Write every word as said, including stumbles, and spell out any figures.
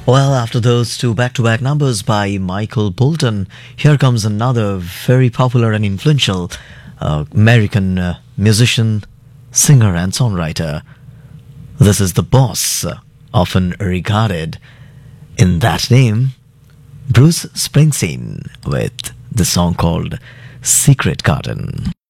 Well, after those two back to back numbers by Michael Bolton, here comes another very popular and influential uh, American uh, musician, singer, and songwriter. This is the boss, uh, often regarded in that name, Bruce Springsteen, with the song called Secret Garden.